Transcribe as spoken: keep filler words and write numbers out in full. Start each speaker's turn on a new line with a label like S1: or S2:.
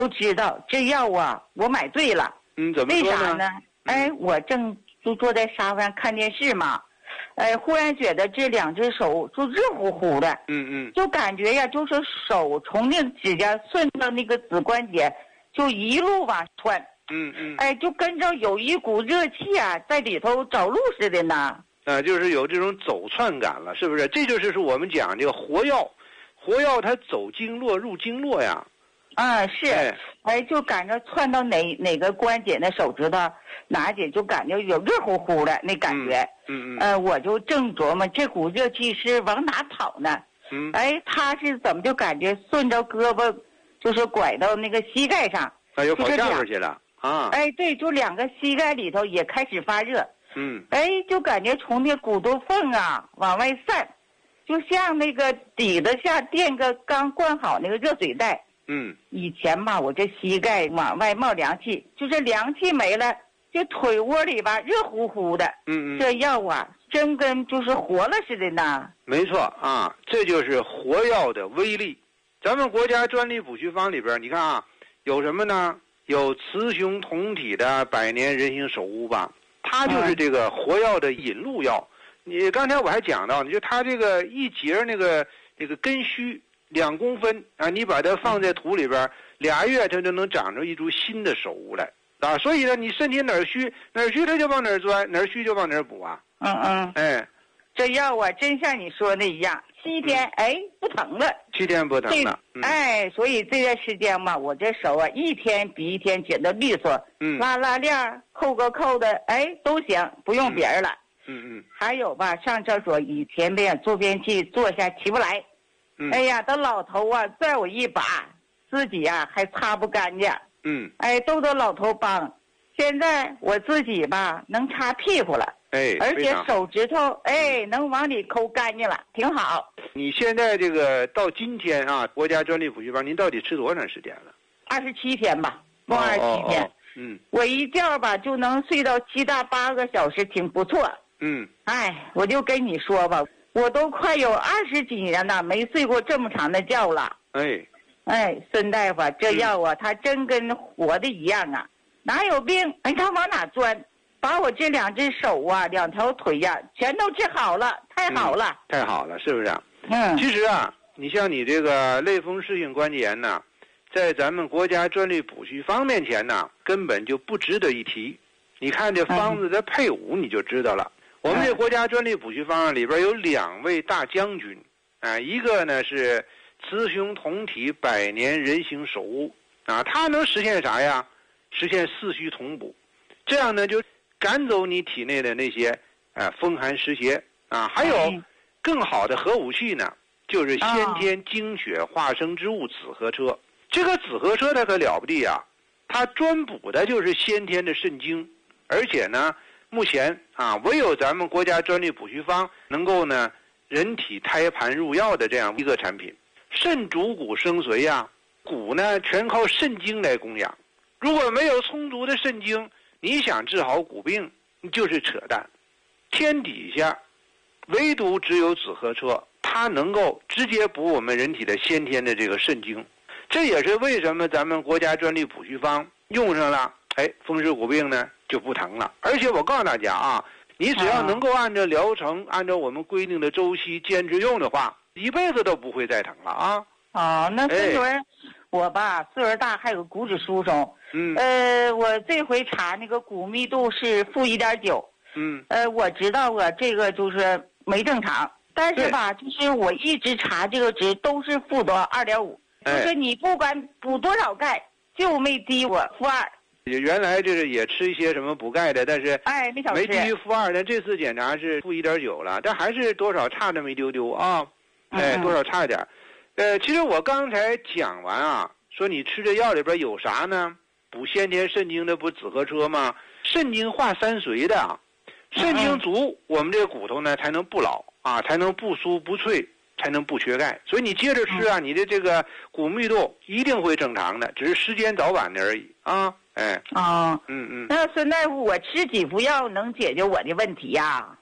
S1: 都知道这药啊，我买对了。
S2: 嗯，怎么说呢？
S1: 为啥呢？哎，我正就坐在沙发上看电视嘛，哎，忽然觉得这两只手就热乎乎的，
S2: 嗯嗯，
S1: 就感觉呀，就是手从那个指甲顺到那个指关节，就一路往穿。
S2: 嗯嗯，
S1: 哎，就跟着有一股热气啊，在里头找路似的呢。
S2: 啊，就是有这种走窜感了，是不是？这就是我们讲这个活药，活药它走经络入经络呀。
S1: 啊，是，
S2: 哎，
S1: 哎，就感觉窜到哪哪个关节，那手指头哪节就感觉有热乎乎的那感觉。
S2: 嗯嗯。
S1: 呃，我就正琢磨这股热气是往哪跑呢？
S2: 嗯。
S1: 哎，他是怎么就感觉顺着胳膊，就是拐到那个膝盖上。
S2: 哎，又跑下边去了啊！
S1: 哎，对，就两个膝盖里头也开始发热。
S2: 嗯。
S1: 哎，就感觉从那骨头缝啊往外散，就像那个底子下垫个刚灌好那个热水袋。
S2: 嗯，
S1: 以前吧，我这膝盖往外冒凉气，就这凉气没了，这腿窝里吧热乎乎的。
S2: 嗯嗯，
S1: 这药啊，真跟就是活了似的呢。
S2: 没错啊，这就是活药的威力。咱们国家专利补虚方里边，你看啊，有什么呢？有雌雄同体的百年人形首乌吧，它就是这个活药的引路药。嗯、你刚才我还讲到，你就它这个一节那个这个根须。两公分啊，你把它放在土里边，俩月它就能长出一株新的首乌来啊。所以呢，你身体哪儿虚哪儿虚，它就往哪儿钻，哪儿虚就往哪儿补啊。
S1: 嗯嗯，
S2: 哎，
S1: 这药啊，真像你说的一样，七天、嗯、哎不疼了，
S2: 七天不疼了。
S1: 嗯、哎，所以这段时间嘛，我这手啊一天比一天觉得利索，
S2: 嗯，
S1: 拉拉链、扣个扣的，哎都行，不用别人了。
S2: 嗯嗯，
S1: 还有吧，上厕所以前边坐便器坐下起不来。哎呀，这老头啊，拽我一把，自己呀、啊、还擦不干净。
S2: 嗯，
S1: 哎，都得老头帮。现在我自己吧，能擦屁股了。
S2: 哎，
S1: 而且手指头哎能往里抠干净了，挺好。
S2: 你现在这个到今天啊，国家专利补虚方，您到底吃多长时间了？
S1: 二十七天吧，共二十七天。
S2: 哦哦嗯，
S1: 我一觉吧就能睡到七到八个小时，挺不错。
S2: 嗯，
S1: 哎，我就跟你说吧。我都快有二十几年了，没睡过这么长的觉了。
S2: 哎，
S1: 哎，孙大夫，这药啊，它、嗯、真跟活的一样啊，哪有病？哎，它往哪钻？把我这两只手啊，两条腿呀、啊，全都治好了，太好了、
S2: 嗯，太好了，是不是？
S1: 嗯。
S2: 其实啊，你像你这个类风湿性关节炎呢，在咱们国家专利补虚方面前呢，根本就不值得一提。你看这方子的配伍，你就知道了。嗯我们这国家专利补虚方案里边有两位大将军，啊，一个呢是雌雄同体百年人形首乌，啊，它能实现啥呀？实现四虚同补，这样呢就赶走你体内的那些啊风寒湿邪啊，还有更好的合武器呢，就是先天精血化生之物紫河车。这个紫河车它可了不地啊，它专补的就是先天的肾精，而且呢。目前啊，唯有咱们国家专利补虚方能够呢，人体胎盘入药的这样一个产品。肾主骨生髓呀，骨呢全靠肾精来供养。如果没有充足的肾精，你想治好骨病，就是扯淡。天底下，唯独只有紫河车，它能够直接补我们人体的先天的这个肾精。这也是为什么咱们国家专利补虚方用上了，哎，风湿骨病呢？就不疼了，而且我告诉大家啊，你只要能够按照疗程、按照我们规定的周期坚持用的话，一辈子都不会再疼了啊！
S1: 哦，那岁数、哎、我吧岁数大，还有骨质疏松。
S2: 嗯。
S1: 呃，我这回查那个骨密度是负一点九。
S2: 嗯。
S1: 呃，我知道啊，这个就是没正常，但是吧，就是我一直查这个值都是负多二点五，就是你不管补多少钙，就没低我负二。
S2: 原来就是也吃一些什么补钙的，但是
S1: 哎没少吃，
S2: 没低于负二的。这次检查是负一点九了，但还是多少差那么一丢丢啊，哎，多少差一点。呃，其实我刚才讲完啊，说你吃这药里边有啥呢？补先天肾精的不紫河车吗？肾精化三髓的，肾精足，我们这个骨头呢才能不老啊，才能不酥不脆，才能不缺钙。所以你接着吃啊，你的这个骨密度一定会正常的，只是时间早晚的而已啊。哎，
S1: 啊、哦，
S2: 嗯嗯，
S1: 那孙大夫，我吃几副药能解决我的问题呀、啊？